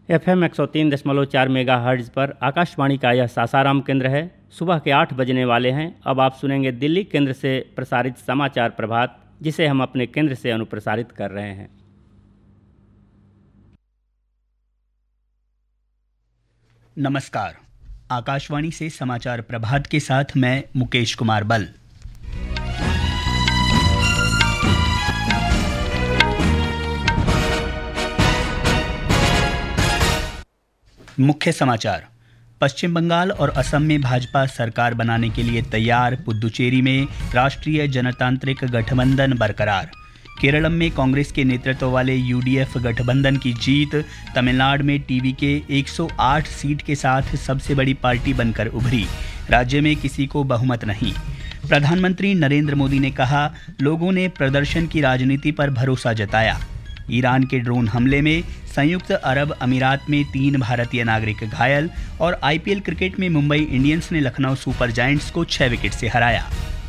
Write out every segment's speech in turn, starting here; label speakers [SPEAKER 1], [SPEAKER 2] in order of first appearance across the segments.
[SPEAKER 1] FM 103.4 megahertz पर आकाशवाणी का यह सासाराम केंद्र है। सुबह के 8 बजने वाले हैं। अब आप सुनेंगे दिल्ली केंद्र से प्रसारित समाचार प्रभात, जिसे हम अपने केंद्र से अनुप्रसारित कर रहे हैं।
[SPEAKER 2] नमस्कार, आकाशवाणी से समाचार प्रभात के साथ मैं मुकेश कुमार बल। मुख्य समाचार। पश्चिम बंगाल और असम में भाजपा सरकार बनाने के लिए तैयार। पुदुचेरी में राष्ट्रीय जनतांत्रिक गठबंधन बरकरार। केरलम में कांग्रेस के नेतृत्व वाले यूडीएफ गठबंधन की जीत। तमिलनाडु में टीवी के 108 सीट के साथ सबसे बड़ी पार्टी बनकर उभरी। राज्य में किसी को बहुमत नहीं। प्रधानमंत्री नरेंद्र मोदी ने कहा, लोगों ने प्रदर्शन की राजनीति पर भरोसा जताया। ईरान के ड्रोन हमले में संयुक्त अरब अमीरात में 3 भारतीय नागरिक घायल। और आईपीएल क्रिकेट में मुंबई इंडियंस ने लखनऊ सुपर जायंट्स को 6 विकेट से हराया।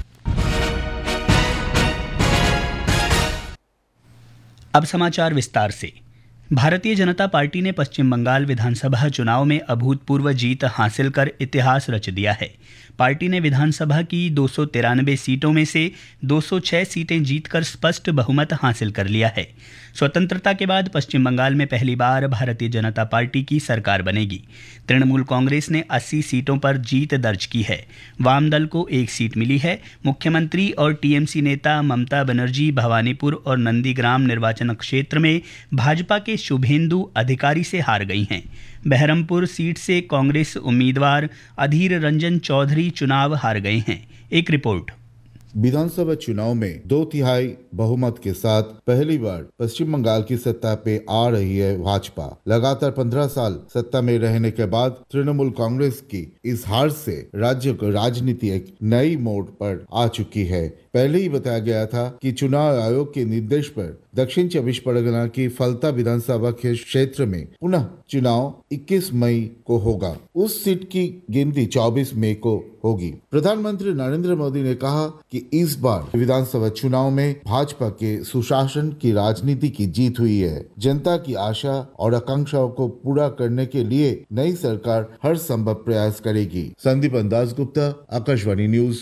[SPEAKER 2] अब समाचार विस्तार से। भारतीय जनता पार्टी ने पश्चिम बंगाल विधानसभा चुनाव में अभूतपूर्व जीत हासिल कर इतिहास रच दिया है। पार्टी ने विधानसभा की 293 सीटों में से 206 सीटें जीतकर स्पष्ट बहुमत हासिल कर लिया है। स्वतंत्रता के बाद पश्चिम बंगाल में पहली बार भारतीय जनता पार्टी की सरकार बनेगी। तृणमूल कांग्रेस ने 80 सीटों पर जीत दर्ज की है। वाम दल को 1 सीट मिली है। मुख्यमंत्री और टीएमसी नेता ममता बनर्जी भवानीपुर और नंदीग्राम निर्वाचन क्षेत्र में भाजपा के शुभेंदु अधिकारी से हार गई हैं। बहरमपुर सीट से कांग्रेस उम्मीदवार अधीर रंजन चौधरी चुनाव हार गए हैं। एक रिपोर्ट।
[SPEAKER 3] विधानसभा चुनाव में 2/3 बहुमत के साथ पहली बार पश्चिम बंगाल की सत्ता पे आ रही है भाजपा। लगातार 15 साल सत्ता में रहने के बाद तृणमूल कांग्रेस की इस हार से राज्य की राजनीति एक नई मोड़ पर आ चुकी है। पहले ही बताया गया था कि चुनाव आयोग के निर्देश पर दक्षिण 24 परगना की फलता विधानसभा के क्षेत्र में पुनः चुनाव 21 मई को होगा। उस सीट की गिनती 24 मई को होगी। प्रधानमंत्री नरेंद्र मोदी ने कहा कि इस बार विधानसभा चुनाव में भाजपा के सुशासन की राजनीति की जीत हुई है। जनता की आशा और आकांक्षाओं को पूरा करने के लिए नई सरकार हर संभव प्रयास करेगी। संदीप दासगुप्ता, आकाशवाणी न्यूज,